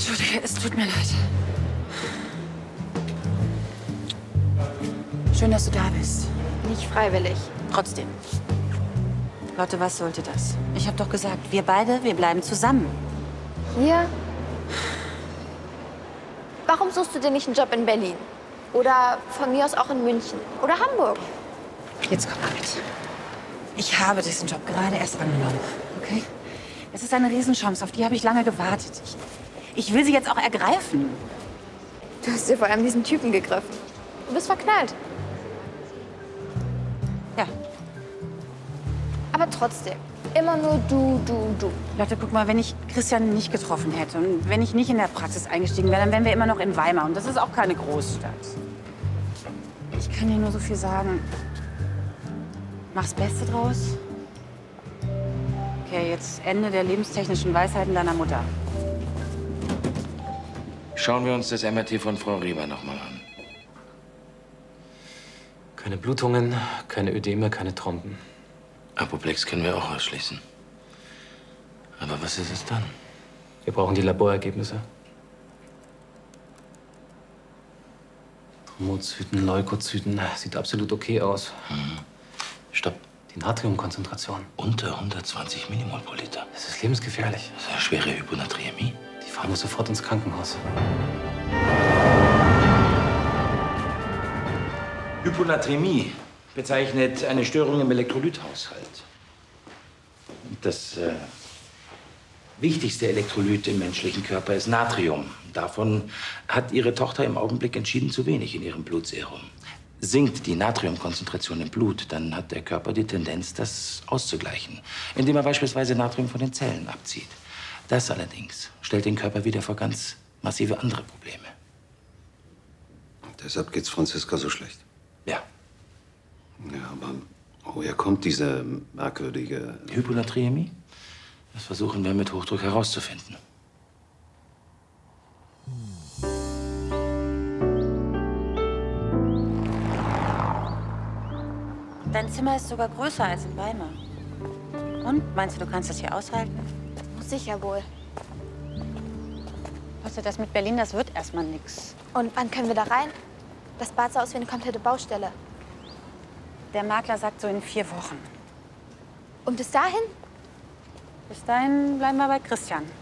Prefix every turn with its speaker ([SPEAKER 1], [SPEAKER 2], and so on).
[SPEAKER 1] Entschuldige, es tut mir leid. Schön, dass du da bist.
[SPEAKER 2] Nicht freiwillig.
[SPEAKER 1] Trotzdem. Lotte, was sollte das? Ich habe doch gesagt, wir beide, wir bleiben zusammen.
[SPEAKER 2] Hier? Warum suchst du dir nicht einen Job in Berlin? Oder von mir aus auch in München? Oder Hamburg?
[SPEAKER 1] Jetzt komm mal mit. Ich habe diesen Job gerade erst angenommen, okay? Es ist eine Riesenchance, auf die habe ich lange gewartet. Ich will sie jetzt auch ergreifen.
[SPEAKER 2] Du hast dir vor allem diesen Typen gegriffen. Du bist verknallt.
[SPEAKER 1] Ja.
[SPEAKER 2] Aber trotzdem, immer nur du.
[SPEAKER 1] Lotte, guck mal, wenn ich Christian nicht getroffen hätte und wenn ich nicht in der Praxis eingestiegen wäre, dann wären wir immer noch in Weimar. Und das ist auch keine Großstadt. Ich kann dir nur so viel sagen. Mach's Beste draus. Okay, jetzt Ende der lebenstechnischen Weisheiten deiner Mutter.
[SPEAKER 3] Schauen wir uns das MRT von Frau Reber noch mal an.
[SPEAKER 4] Keine Blutungen, keine Ödeme, keine Trompen.
[SPEAKER 3] Apoplex können wir auch ausschließen. Aber was ist es dann?
[SPEAKER 4] Wir brauchen die Laborergebnisse. Thrombozyten, Leukozyten, sieht absolut okay aus.
[SPEAKER 3] Stopp.
[SPEAKER 4] Die Natriumkonzentration.
[SPEAKER 3] Unter 120 Millimol pro Liter.
[SPEAKER 4] Das ist lebensgefährlich.
[SPEAKER 3] Das ist eine schwere Hyponaträmie.
[SPEAKER 4] Die fahren wir sofort ins Krankenhaus.
[SPEAKER 3] Hyponaträmie bezeichnet eine Störung im Elektrolythaushalt. Das wichtigste Elektrolyt im menschlichen Körper ist Natrium. Davon hat Ihre Tochter im Augenblick entschieden zu wenig in ihrem Blutserum. Sinkt die Natriumkonzentration im Blut, dann hat der Körper die Tendenz, das auszugleichen, indem er beispielsweise Natrium von den Zellen abzieht. Das allerdings stellt den Körper wieder vor ganz massive andere Probleme.
[SPEAKER 5] Und deshalb geht's Franziska so schlecht.
[SPEAKER 3] Ja.
[SPEAKER 5] Ja, aber woher kommt diese merkwürdige...
[SPEAKER 3] Hyponaträmie? Das versuchen wir mit Hochdruck herauszufinden.
[SPEAKER 1] Dein Zimmer ist sogar größer als in Weimar. Und, meinst du, du kannst das hier aushalten?
[SPEAKER 2] Muss ich ja wohl.
[SPEAKER 1] Weißt du, das mit Berlin, das wird erstmal nix.
[SPEAKER 2] Und wann können wir da rein? Das Bad sah aus wie eine komplette Baustelle.
[SPEAKER 1] Der Makler sagt so in 4 Wochen.
[SPEAKER 2] Und bis dahin?
[SPEAKER 1] Bis dahin bleiben wir bei Christian.